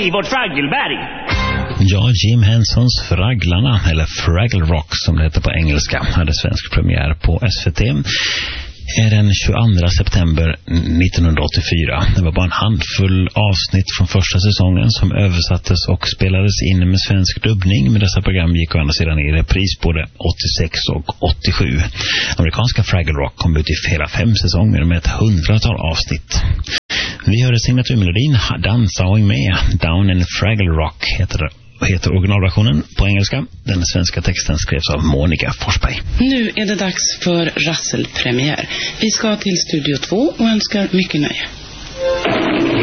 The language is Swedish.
i vårt Fraggelberg. Ja, Jim Hensons Fragglarna, eller Fraggle Rock som det heter på engelska, hade svensk premiär på SVT den 22 september 1984. Det var bara en handfull avsnitt från första säsongen som översattes och spelades in med svensk dubbning, men dessa program gick å andra sidan i repris både 86 och 87. Amerikanska Fraggle Rock kom ut i hela 5 säsonger med ett 100-tal avsnitt. Vi hörde signaturmelodin Dansa och med Down in Fraggle Rock heter originalversionen på engelska. Den svenska texten skrevs av Monica Forsberg. Nu är det dags för Rassel-premiär. Vi ska till Studio 2 och önskar mycket nöje.